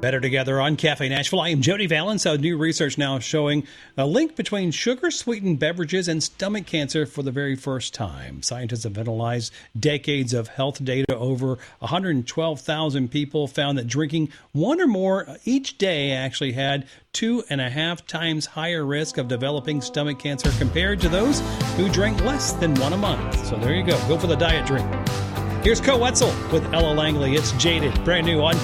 Better Together on Cafe Nashville. I am Jody Valens. New research now showing a link between sugar-sweetened beverages and stomach cancer for the very first time. Scientists have analyzed decades of health data. Over 112,000 people found that drinking one or more each day actually had 2.5 times higher risk of developing stomach cancer compared to those who drank less than one a month. So there you go. Go for the diet drink. Here's Co Wetzel with Ella Langley. It's Jaded, brand new on